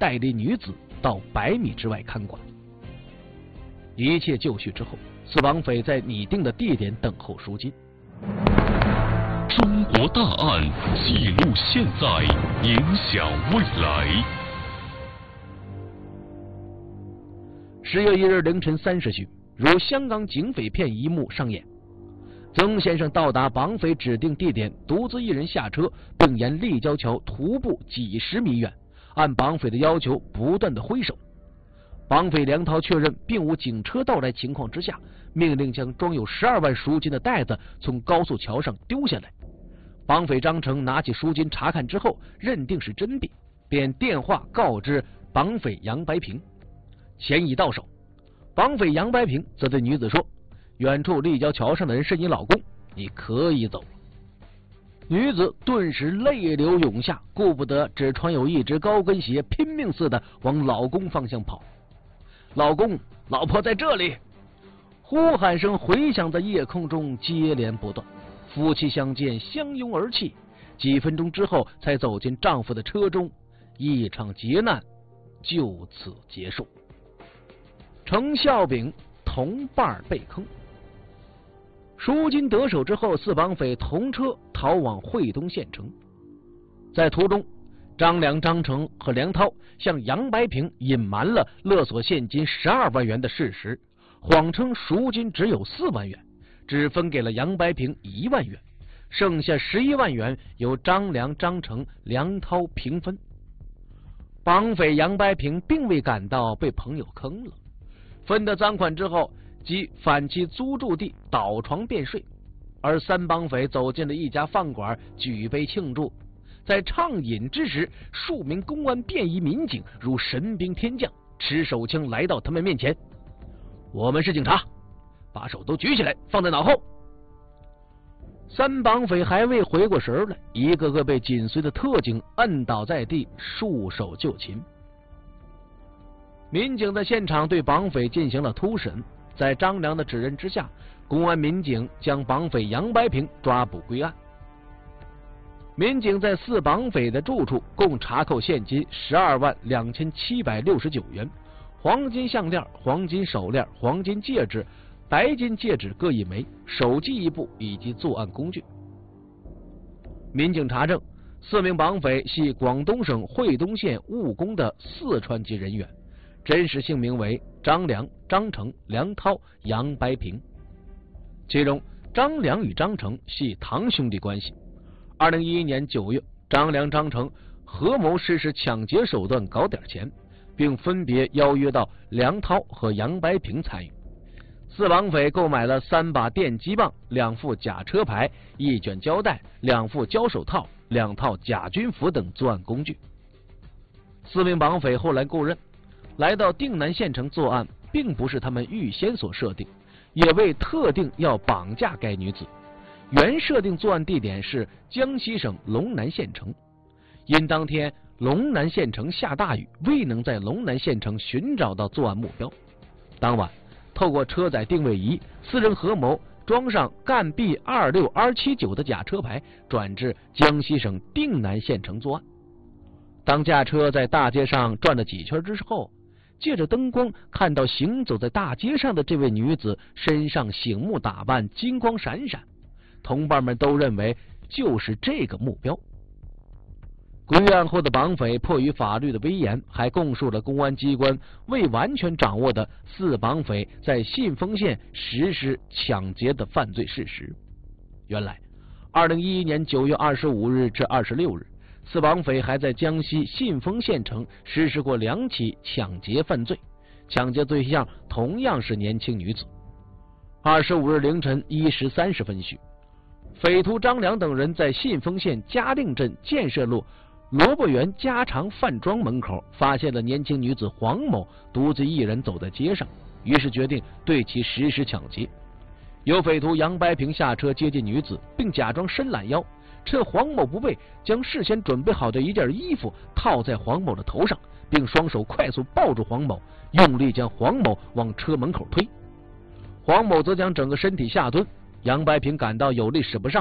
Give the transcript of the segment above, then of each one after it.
带领女子到100米之外看管。一切就绪之后，四绑匪在拟定的地点等候赎金。 中国大案记录现在，影响未来。 10月1日凌晨3时许，如香港警匪片一幕上演。曾先生到达绑匪指定地点，独自一人下车，并沿立交桥徒步几十米远，按绑匪的要求不断的挥手。绑匪梁涛确认并无警车到来情况之下，命令将装有12万赎金的袋子从高速桥上丢下来。绑匪张成拿起赎金查看之后，认定是真币，便电话告知绑匪杨白平。钱已到手，绑匪杨白平则对女子说：“远处立交桥上的人是你老公，你可以走。”女子顿时泪流涌下，顾不得只穿有一只高跟鞋，拼命似的往老公方向跑。老公，老婆在这里！呼喊声回响在夜空中，接连不断。夫妻相见，相拥而泣。几分钟之后，才走进丈夫的车中，一场劫难就此结束。程孝炳同伴被坑。赎金得手之后，四绑匪同车逃往惠东县城。在途中，张良、张成和梁涛向杨白平隐瞒了勒索现金12万元的事实，谎称赎金只有4万元，只分给了杨白平1万元，剩下11万元由张良、张成、梁涛平分。绑匪杨白平并未感到被朋友坑了，分得赃款之后，即返其租住地倒床便睡，而三绑匪走进了一家饭馆，举杯庆祝。在畅饮之时，数名公安便衣民警如神兵天将，持手枪来到他们面前。我们是警察，把手都举起来，放在脑后。三绑匪还未回过神来，一个个被紧随的特警摁倒在地，束手就擒。民警在现场对绑匪进行了突审，在张良的指认之下，公安民警将绑匪杨白平抓捕归案。民警在四绑匪的住处共查扣现金12万2769元，黄金项链、黄金手链、黄金戒指、白金戒指各1枚，手机1部以及作案工具。民警查证，4名绑匪系广东省惠东县务工的四川籍人员，真实姓名为张良、张成、梁涛、杨白平。其中张良与张成系堂兄弟关系。2011年9月，张良、张成合谋实施抢劫手段搞点钱，并分别邀约到梁涛和杨白平参与。四绑匪购买了3把电击棒、2副假车牌、1卷胶带、2副胶手套、2套假军服等作案工具。4名绑匪后来供认，来到定南县城作案并不是他们预先所设定，也未特定要绑架该女子。原设定作案地点是江西省龙南县城，因当天龙南县城下大雨，未能在龙南县城寻找到作案目标。当晚，透过车载定位仪，4人合谋装上赣 B26279的假车牌，转至江西省定南县城作案。当驾车在大街上转了几圈之后，借着灯光看到行走在大街上的这位女子身上醒目打扮，金光闪闪，同伴们都认为就是这个目标。归案后的绑匪迫于法律的威严，还供述了公安机关未完全掌握的四绑匪在信丰县实施抢劫的犯罪事实。原来2011年9月25日至26日，四绑匪还在江西信丰县城实施过2起抢劫犯罪，抢劫对象同样是年轻女子。25日凌晨1时30分许，匪徒张良等人在信丰县嘉定镇建设路萝卜园家常饭庄门口发现了年轻女子黄某独自一人走在街上，于是决定对其实施抢劫。有匪徒杨白平下车接近女子，并假装伸懒腰，趁黄某不备，将事先准备好的一件衣服套在黄某的头上，并双手快速抱住黄某，用力将黄某往车门口推。黄某则将整个身体下蹲，杨白平感到有力使不上，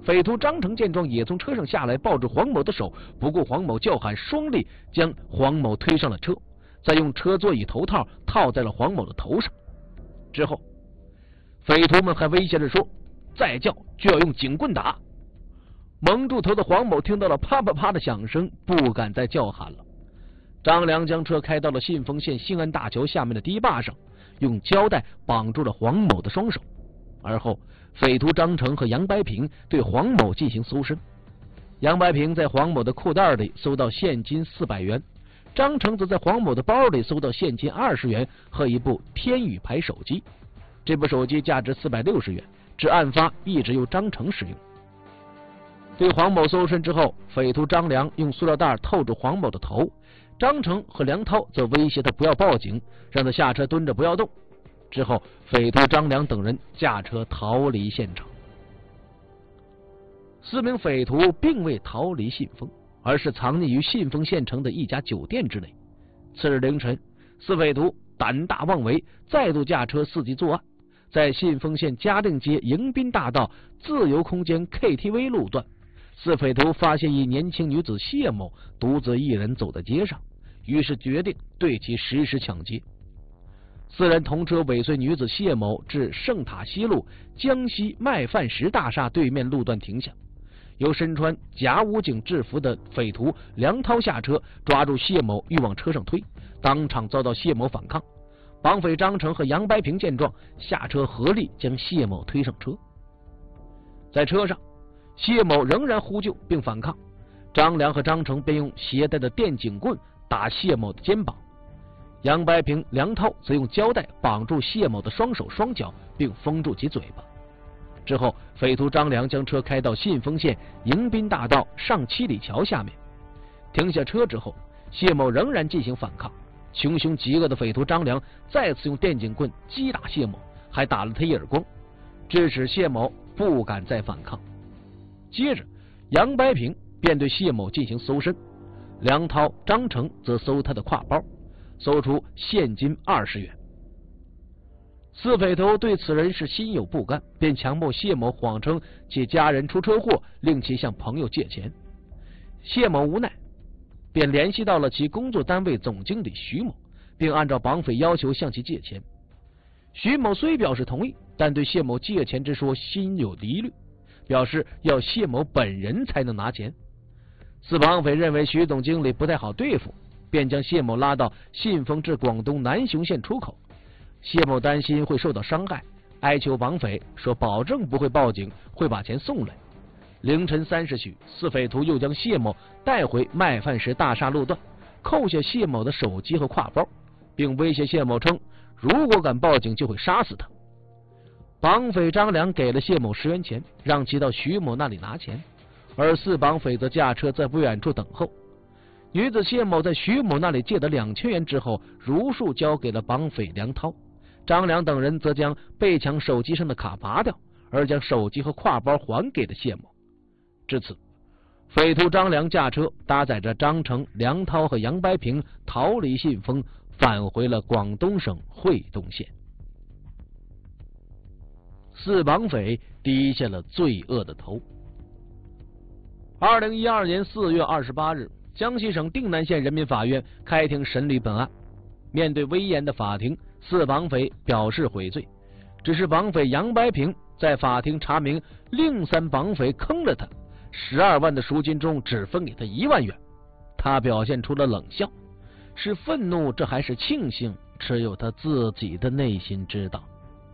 匪徒张成见状，也从车上下来，抱住黄某的手，不顾黄某叫喊，双力将黄某推上了车，再用车座椅头套套在了黄某的头上。之后，匪徒们还威胁着说，再叫就要用警棍打。蒙住头的黄某听到了啪啪啪的响声，不敢再叫喊了。张良将车开到了信丰县兴安大桥下面的堤坝上，用胶带绑住了黄某的双手。而后，匪徒张成和杨白平对黄某进行搜身。杨白平在黄某的裤袋里搜到现金400元，张成则在黄某的包里搜到现金20元和一部天宇牌手机。这部手机价值460元，至案发一直由张成使用。对黄某搜身之后，匪徒张良用塑料袋套住黄某的头，张成和梁涛则威胁他不要报警，让他下车蹲着不要动。之后，匪徒张良等人驾车逃离现场。4名匪徒并未逃离信丰，而是藏匿于信丰县城的一家酒店之内。次日凌晨，4匪徒胆大妄为，再度驾车伺机作案。在信丰县嘉定街迎宾大道自由空间 KTV 路段，4匪徒发现一年轻女子谢某独自一人走在街上，于是决定对其实施抢劫。4人同车尾随女子谢某至圣塔西路江西麦饭石大厦对面路段停下，由身穿假武警制服的匪徒梁涛下车，抓住谢某欲往车上推，当场遭到谢某反抗。绑匪张成和杨白平见状，下车合力将谢某推上车。在车上，谢某仍然呼救并反抗，张良和张成便用携带的电警棍打谢某的肩膀，杨白平、梁涛则用胶带绑住谢某的双手双脚，并封住其嘴巴。之后，匪徒张良将车开到信丰县迎宾大道上七里桥下面，停下车之后，谢某仍然进行反抗。穷凶极恶的匪徒张良再次用电警棍击打谢某，还打了他一耳光，致使谢某不敢再反抗。接着，杨白平便对谢某进行搜身，梁涛、张成则搜他的挎包，搜出现金20元。4匪头对此人是心有不甘，便强迫谢某谎称其家人出车祸，令其向朋友借钱。谢某无奈，便联系到了其工作单位总经理徐某，并按照绑匪要求向其借钱。徐某虽表示同意，但对谢某借钱之说心有疑虑，表示要谢某本人才能拿钱。4绑匪认为徐总经理不太好对付，便将谢某拉到信丰至广东南雄县出口。谢某担心会受到伤害，哀求绑匪说保证不会报警，会把钱送来。凌晨3时许，4匪徒又将谢某带回麦饭石大厦路段，扣下谢某的手机和挎包，并威胁谢某称，如果敢报警就会杀死他。绑匪张良给了谢某10元钱，让其到徐某那里拿钱，而4绑匪则驾车在不远处等候。女子谢某在徐某那里借得2000元之后，如数交给了绑匪梁涛。张良等人则将被抢手机上的卡拔掉，而将手机和挎包还给了谢某。至此，匪徒张良驾车搭载着张成、梁涛和杨白平逃离信丰，返回了广东省惠东县。4绑匪低下了罪恶的头。2012年4月28日，江西省定南县人民法院开庭审理本案。面对威严的法庭，4绑匪表示悔罪，只是绑匪杨白平在法庭查明另3绑匪坑了他12万的赎金中只分给他1万元，他表现出了冷笑，是愤怒这还是庆幸，只有他自己的内心知道。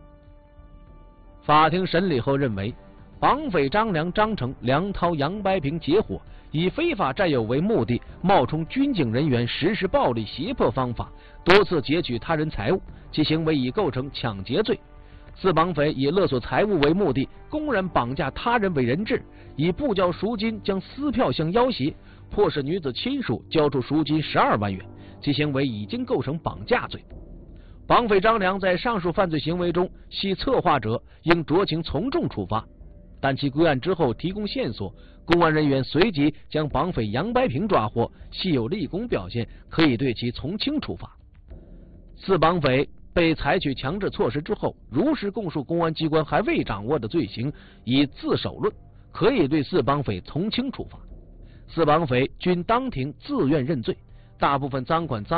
法庭审理后认为，绑匪张良、张成、梁涛、杨白平结伙，以非法占有为目的，冒充军警人员实施暴力胁迫方法，多次劫取他人财物，其行为已构成抢劫罪。4绑匪以勒索财物为目的，公然绑架他人为人质，以不交赎金将撕票相要挟，迫使女子亲属交出赎金12万元，其行为已经构成绑架罪。绑匪张良在上述犯罪行为中系策划者，应酌情从重处罚。但其归案之后提供线索，公安人员随即将绑匪杨白平抓获，系有立功表现，可以对其从轻处罚。4绑匪被采取强制措施之后，如实供述公安机关还未掌握的罪行，以自首论， 可以对4绑匪从轻处罚。4绑匪均当庭自愿认罪，大部分赃款赃